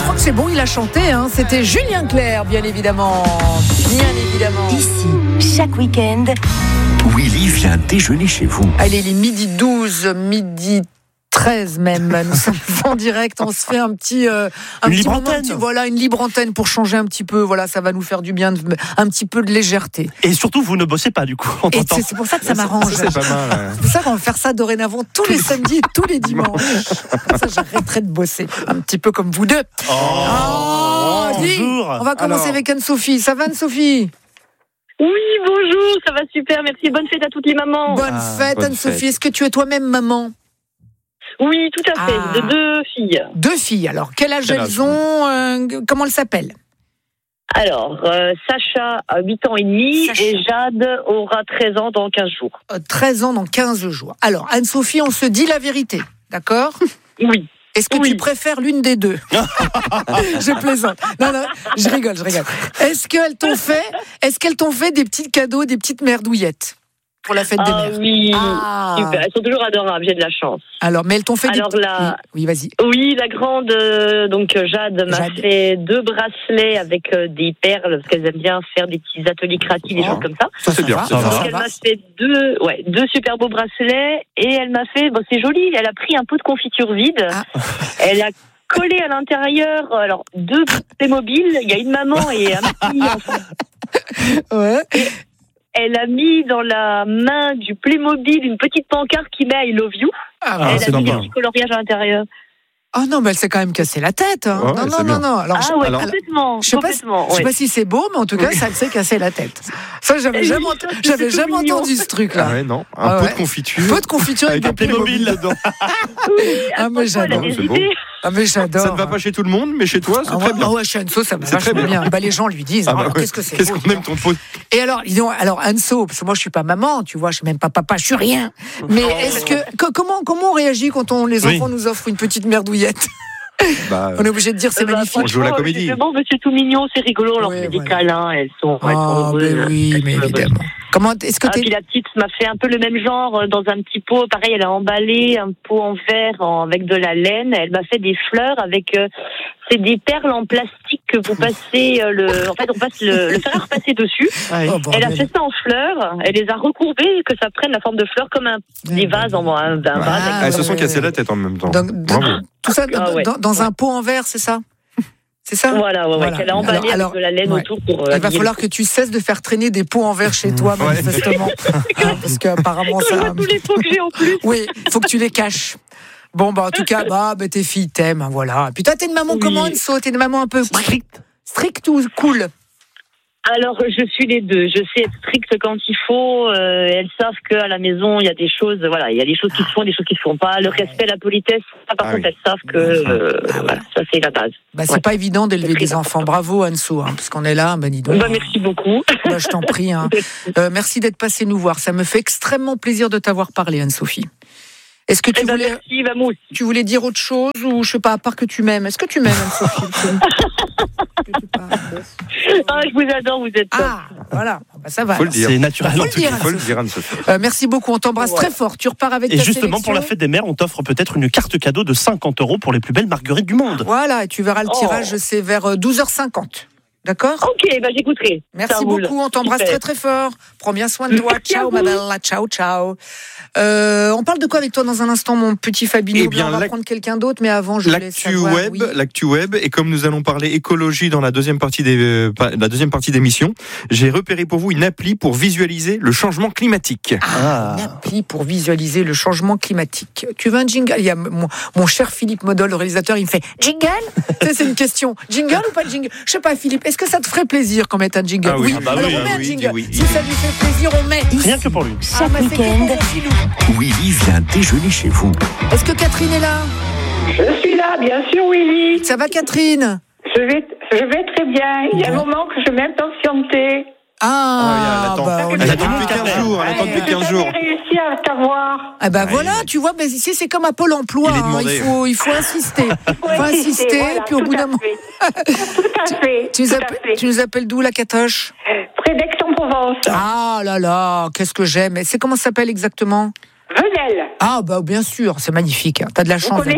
crois que c'est bon, il a chanté. Hein. C'était Julien Clerc, bien évidemment. Bien évidemment. Ici, chaque week-end, Willy vient déjeuner chez vous. Allez, il est midi 12, midi 13 même. Nous sommes en direct. On se fait un petit libre moment, antenne. voilà, une libre antenne pour changer un petit peu. Voilà, ça va nous faire du bien, un petit peu de légèreté. Et surtout, vous ne bossez pas du coup. En Et temps. c'est pour ça que ça m'arrange. Ça, c'est pas mal. Hein. C'est pour ça qu'on va faire ça dorénavant tous les samedis et tous les dimanches. Comme ça, j'arrêterai de bosser. Un petit peu comme vous deux. Dis, bonjour. on va commencer avec Anne-Sophie. Ça va, Anne-Sophie? Oui, bonjour, ça va super, merci. Bonne fête à toutes les mamans. Bonne fête, bonne Anne-Sophie. fête. Est-ce que tu es toi-même maman? Oui, tout à fait, Ah. de 2 filles. 2 filles. Alors, quel âge Quel âge elles ont? Comment elles s'appellent? Alors, Sacha a 8 ans et demi Sacha. et Jade aura 13 ans dans 15 jours. 13 ans dans 15 jours. Alors, Anne-Sophie, on se dit la vérité. D'accord? Oui. Est-ce que Oui. tu préfères l'une des deux? Je plaisante. Non, je rigole. Est-ce qu'elles t'ont fait des petits cadeaux, des petites merdouillettes pour la fête des Ah mères? oui, Ah. super, elles sont toujours adorables, j'ai de la chance. Alors, mais elles t'ont fait Alors des... là- Oui, vas-y. Oui, la grande, donc Jade m'a Jade. fait 2 bracelets avec des perles, parce qu'elles aiment bien faire des petits ateliers créatifs, des Oh. choses comme ça. Ça, c'est bien. va, c'est bien. va. Donc elle m'a fait deux super beaux bracelets et elle m'a fait, bon c'est joli, elle a pris un pot de confiture vide, Ah. elle a collé à l'intérieur, alors 2 Playmobil, il y a une maman et un petit enfant. Ouais. Elle a mis dans la main du Playmobil une petite pancarte qui met I love you. Ah, Elle c'est a mis des sympa. petits coloriages à l'intérieur. oh non, mais elle s'est quand même cassé la tête. Hein. Ouais, non, c'est bien. Alors, Ah ouais, alors- complètement. je sais pas, complètement, je sais ouais. pas si c'est beau, mais en tout cas, ça s'est cassé la tête. Ça, j'avais Et jamais, oui, ça, c'est tout jamais mignon. entendu ce truc-là. Ah ouais, non. Un Ah pot ouais. de confiture. Peu de confiture avec Avec des un Playmobil Playmobil. dedans. Oui, Ah, mais attention, elle a j'adore, des c'est beau. idées. Ah, mais j'adore. Ça ne va pas chez tout le monde, mais chez toi, c'est Ah très ouais, bien. ah ouais, chez Anso, ça va C'est très vachement bien. bien. Bah, les gens lui disent, Ah bah alors, ouais. qu'est-ce que c'est Qu'est-ce beau, qu'on aime ton pot? Et alors, alors Anso, parce que moi je suis pas maman, tu vois, je suis même pas papa, je suis rien. Mais est-ce que comment on réagit quand les Oui. enfants nous offrent une petite merdouillette? Bah, On est obligé de dire c'est Bah, magnifique. On joue à la franchement, comédie. justement, mais c'est tout mignon, c'est rigolo, on leur Ouais, fait des voilà. câlins, elles sont Ah, heureuses. ben oui, Elles mais sont heureuses. évidemment. Comment est-ce que Ah, puis t'es la petite m'a fait un peu le même genre dans un petit pot. Pareil, elle a emballé un pot en verre avec de la laine. Elle m'a fait des fleurs avec c'est des perles en plastique que vous passez en fait on passe le fer à repasser dessus. Oh, Elle a bordel. fait ça en fleurs. Elle les a recourbées que ça prenne la forme de fleurs comme des vases en un vase. Ah, avec- elles se sont ouais, cassées ouais. la tête en même temps. Donc, Bravo. tout ça Ah ouais. dans un pot en verre, c'est ça? C'est ça? Voilà, qu'elle a emballé Alors, avec de la laine ouais. autour pour. Il va habiller falloir que tu cesses de faire traîner des pots en verre chez toi, Ouais. manifestement. Hein, parce qu'apparemment, le- ça. Comme tous les pots que j'ai en plus. Oui, il faut que tu les caches. Bon, bah, en tout cas, tes filles t'aiment, hein, voilà. Puis toi, t'es une maman Oui. comment, Anso? T'es une maman un peu stricte ou cool? Alors, je suis les deux. Je sais être stricte quand il faut. Elles savent qu'à la maison, il y a des choses, voilà, il y a des choses qui se font, des choses qui se font pas. Le respect, la politesse, ça, par Ah contre, oui. elles savent que, voilà, ça, c'est la base. Bah, c'est Ouais. pas évident d'élever C'est très des enfants. Bravo, Anso, hein, parce qu'on est là, dis donc. Bah, merci beaucoup. Bah, je t'en prie. Hein. Merci d'être passé nous voir. Ça me fait extrêmement plaisir de t'avoir parlé, Anne-Sophie. Est-ce que Eh ben, voulais, merci, bah, moi aussi. tu voulais dire autre chose ou je sais pas, à part que tu m'aimes? Est-ce que tu m'aimes, Anne-Sophie? Ah, je vous adore, vous êtes top. Ah, voilà. Bah, ça va. Faut le dire. C'est naturel. Faut en le tout dire. cas. Faut le dire, Anne-Sophie. Merci beaucoup. On t'embrasse Voilà. très fort. Tu repars avec Et ta justement, pour la sélection. fête des mères, on t'offre peut-être une carte cadeau de 50 € pour les plus belles marguerites du monde. Voilà, et tu verras le Oh. tirage, c'est vers 12h50. D'accord? Ok, bah, j'écouterai. Merci Ça roule. beaucoup, on t'embrasse Super. très très fort. Prends bien soin de toi. Merci à Ciao vous. ma belle, ciao ciao. On parle de quoi avec toi dans un instant, mon petit Fabino? Eh bien, on va prendre quelqu'un d'autre, mais avant je voulais savoir. Oui. L'actu web, et comme nous allons parler écologie dans la deuxième partie d'émission, j'ai repéré pour vous une appli pour visualiser le changement climatique. Une appli pour visualiser le changement climatique. Tu veux un jingle? Il y a mon cher Philippe Modol, le réalisateur, il me fait jingle. Tu sais, c'est une question. Jingle ou pas de jingle? Je sais pas, Philippe. Est-ce que ça te ferait plaisir qu'on mette un jingle? Ah oui. Ah bah Alors oui, on met un oui, jingle. oui. Si ça lui fait plaisir, on met. Rien que pour lui. chaque bah, c'est que week-end, pour mon filou. Willy vient déjeuner chez vous. Est-ce que Catherine est là? Je suis là, bien sûr, Willy. Ça va, Catherine? Je vais très bien. Il y a un moment que je m'impatientais. Ah, elle attend. bah, on Elle est attend là. depuis 15 jours. Elle attend depuis 15 jours. J'ai réussi à t'avoir. Ah bah voilà, tu vois, mais ici c'est comme à Pôle Emploi, Il est hein, demandé. il faut insister. Il faut insister, voilà, puis au tout bout à d'un moment. fait. Tout à fait. Tu nous, tout à appelles, fait. tu nous appelles d'où, la Catoche? Près d'Aix-en-Provence. Ah là là, qu'est-ce que j'aime. Et c'est comment ça s'appelle exactement? Venelle. Ah bah bien sûr, c'est magnifique. T'as de la Vous chance. connaissez?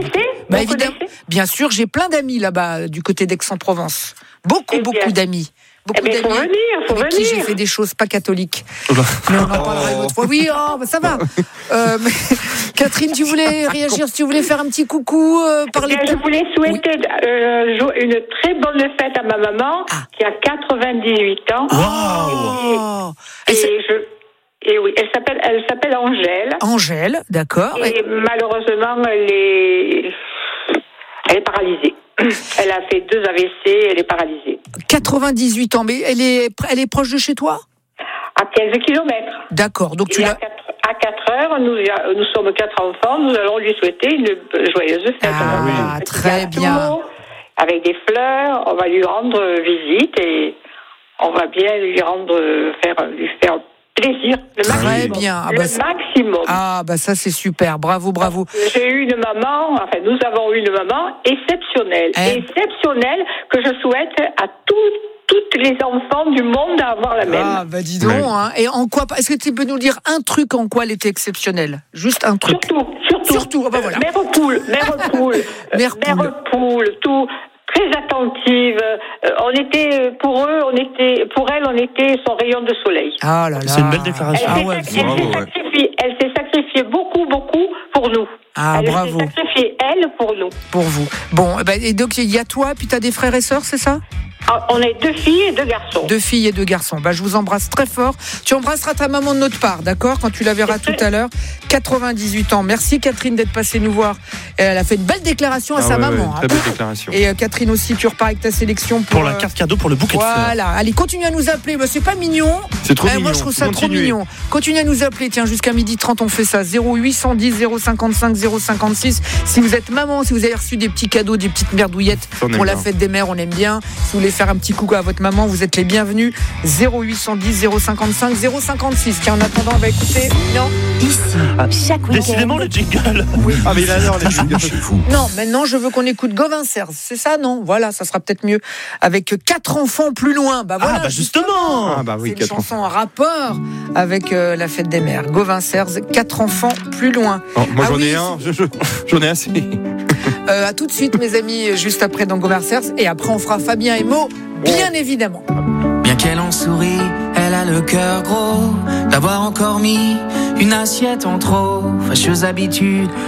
Bah, Vous évidemment, connaissez bien sûr, j'ai plein d'amis là-bas, du côté d'Aix-en-Provence. Beaucoup d'amis. Beaucoup Eh bien, il faut d'amis venir, avec qui j'ai fait des choses pas catholiques. Oula. Mais on en parlera une autre fois. Oui, ça va. Mais, Catherine, tu voulais réagir, tu voulais faire un petit coucou, parler Je voulais souhaiter une très bonne fête à ma maman, qui a 98 ans. Oh. Et oui, elle s'appelle Angèle. Angèle, d'accord. Et malheureusement, elle est paralysée. Elle a fait 2 AVC, elle est paralysée. 98 ans, mais elle est proche de chez toi? À 15 kilomètres. D'accord, donc tu Et l'as... à 4 heures, nous sommes 4 enfants, nous allons lui souhaiter une joyeuse fête. Ah, On va faire un petit très gâteau bien. Avec des fleurs, on va lui rendre visite et on va bien lui faire plaisir. Très bien. Maximum. Ah, bah ça c'est super, bravo. J'ai eu une maman, nous avons eu une maman exceptionnelle. Exceptionnelle que je souhaite à toutes les enfants du monde d'avoir la même. Ah, bah dis donc, hein. Et en quoi, est-ce que tu peux nous dire un truc en quoi elle était exceptionnelle? Juste un truc. Surtout. Ah bah voilà. Mère poule, tout. Très attentive. Pour elle, on était son rayon de soleil. Ah là là. C'est une belle déclaration. Elle s'est sacrifiée beaucoup pour nous. Ah, elle bravo. s'est sacrifiée, elle, pour nous. Pour vous. Bon, et donc il y a toi, puis tu as des frères et sœurs, c'est ça? On est 2 filles et 2 garçons. 2 filles et 2 garçons. Bah, je vous embrasse très fort. Tu embrasseras ta maman de notre part, d'accord? Quand tu la verras tout à l'heure. 98 ans. Merci Catherine d'être passée nous voir. Elle a fait une belle déclaration à sa maman. Très belle déclaration. Et Catherine aussi, tu repars avec ta sélection pour la carte cadeau pour le bouquet de fleurs. Voilà. Allez, continue à nous appeler. Bah, c'est pas mignon. C'est trop mignon. Moi, je trouve ça trop mignon. Continue à nous appeler. Tiens, jusqu'à 12h30, on fait ça. 0810 055 056. Si vous êtes maman, si vous avez reçu des petits cadeaux, des petites merdouillettes pour la fête des mères, on aime bien. Si vous voulez faire un petit coucou à votre maman, vous êtes les bienvenus. 0810 055 056. Tiens, en attendant, on va écouter. Non. Ici, chaque week-end. Décidément, le jingle. Oui. Ah, mais il adore les jingles. Non, maintenant, je veux qu'on écoute Gauvin Serge. C'est ça, non? Voilà, ça sera peut-être mieux. Avec 4 enfants plus loin. Bah voilà. Ah, bah justement. Ah, bah oui, c'est une chanson en rapport avec la fête des mères. Gauvin Serge, 4 enfants plus loin. Oh, moi, Ah j'en oui, ai un. J'en ai assez. À tout de suite, mes amis, juste après dans Gauvin Serge. Et après, on fera Fabien et Mo, bien évidemment. Bien qu'elle en sourit, elle a le cœur gros d'avoir encore mis une assiette en trop. Fâcheuse habitude